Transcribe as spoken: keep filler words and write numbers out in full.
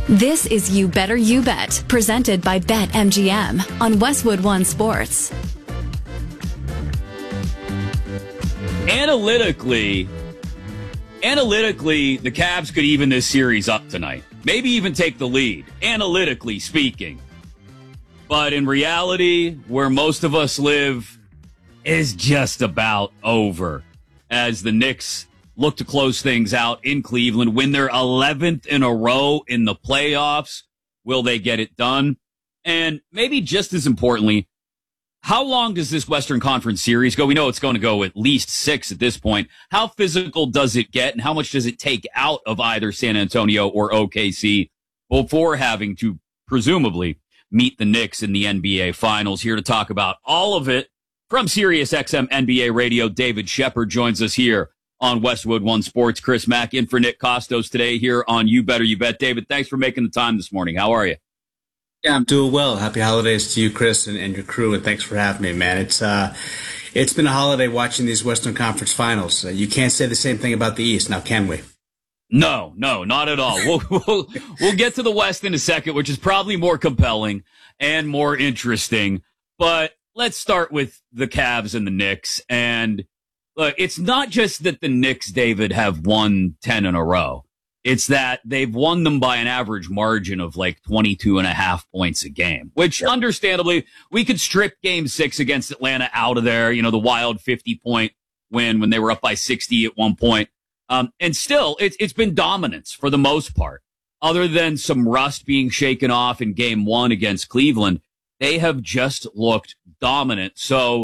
This is You Better You Bet, presented by BetMGM on Westwood One Sports. Analytically, analytically, the Cavs could even this series up tonight. Maybe even take the lead, analytically speaking. But in reality, where most of us live is just about over as the Knicks look to close things out in Cleveland, win their eleventh in a row in the playoffs. Will they get it done? And maybe just as importantly, how long does this Western Conference series go? We know it's going to go at least six at this point. How physical does it get, and how much does it take out of either San Antonio or O K C before having to presumably meet the Knicks in the N B A Finals? Here to talk about all of it from SiriusXM N B A Radio, David Shepard joins us here on Westwood One Sports. Chris Mack in for Nick Costos today here on You Better You Bet. David, thanks for making the time this morning. How are you? Yeah, I'm doing well. Happy holidays to you, Chris, and, and your crew, and thanks for having me, man. It's uh, it's been a holiday watching these Western Conference Finals. Uh, you can't say the same thing about the East, now can we? No, no, not at all. We'll, we'll, we'll get to the West in a second, which is probably more compelling and more interesting. But let's start with the Cavs and the Knicks. And look, it's not just that the Knicks, David, have won ten in a row. It's that they've won them by an average margin of like twenty-two and a half points a game, which yep. understandably we could strip game six against Atlanta out of there. You know, the wild fifty point win when they were up by sixty at one point. Um, and still it's, it's been dominance for the most part, other than some rust being shaken off in game one against Cleveland. They have just looked dominant. So